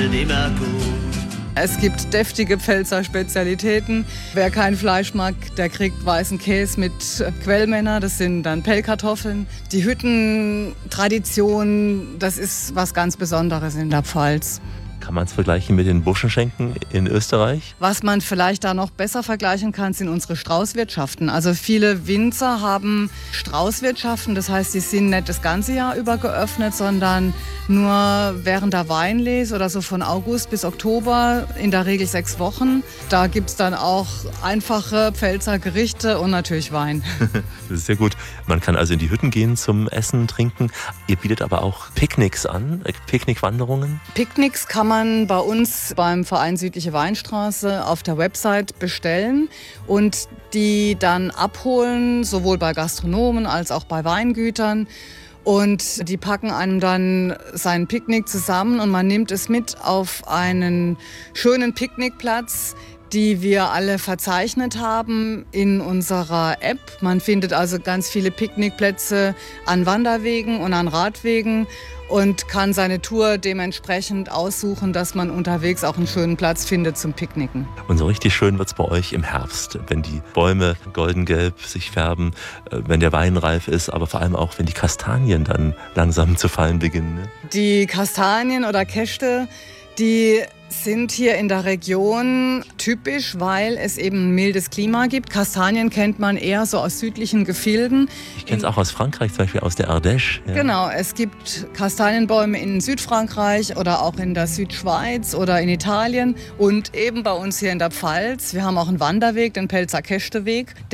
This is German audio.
mir nimmer gut. Es gibt deftige Pfälzer Spezialitäten. Wer kein Fleisch mag, der kriegt weißen Käse mit Quellmänner. Das sind dann Pellkartoffeln. Die Hüttentradition, das ist was ganz Besonderes in der Pfalz. Kann man es vergleichen mit den Burschenschenken in Österreich? Was man vielleicht da noch besser vergleichen kann, sind unsere Straußwirtschaften. Also viele Winzer haben Straußwirtschaften, das heißt, die sind nicht das ganze Jahr über geöffnet, sondern nur während der Weinlese oder so von August bis Oktober, in der Regel 6 Wochen. Da gibt es dann auch einfache Pfälzer Gerichte und natürlich Wein. Das ist sehr gut. Man kann also in die Hütten gehen zum Essen, Trinken. Ihr bietet aber auch Picknicks an, Picknickwanderungen. Picknicks kann man bei uns beim Verein Südliche Weinstraße auf der Website bestellen und die dann abholen, sowohl bei Gastronomen als auch bei Weingütern. Und die packen einem dann sein Picknick zusammen und man nimmt es mit auf einen schönen Picknickplatz, die wir alle verzeichnet haben in unserer App. Man findet also ganz viele Picknickplätze an Wanderwegen und an Radwegen und kann seine Tour dementsprechend aussuchen, dass man unterwegs auch einen schönen Platz findet zum Picknicken. Und so richtig schön wird es bei euch im Herbst, wenn die Bäume goldengelb sich färben, wenn der Wein reif ist, aber vor allem auch, wenn die Kastanien dann langsam zu fallen beginnen. Ne? Die Kastanien oder Käste, die sind hier in der Region typisch, weil es eben ein mildes Klima gibt. Kastanien kennt man eher so aus südlichen Gefilden. Ich kenne es auch aus Frankreich, zum Beispiel aus der Ardèche. Ja. Genau, es gibt Kastanienbäume in Südfrankreich oder auch in der Südschweiz oder in Italien und eben bei uns hier in der Pfalz. Wir haben auch einen Wanderweg, den Pelzer Kästeweg.